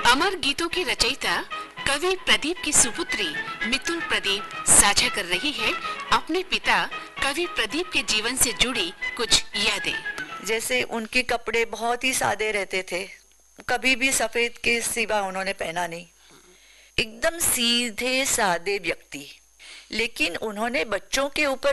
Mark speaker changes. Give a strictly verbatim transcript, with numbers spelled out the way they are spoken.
Speaker 1: अमर गीतों की रचयिता कवि प्रदीप की सुपुत्री मितुल प्रदीप साझा कर रही है अपने पिता कवि प्रदीप के जीवन से जुड़ी कुछ यादें।
Speaker 2: जैसे उनके कपड़े बहुत ही सादे रहते थे, कभी भी सफेद के सिवा उन्होंने पहना नहीं, एकदम सीधे सादे व्यक्ति। लेकिन उन्होंने बच्चों के ऊपर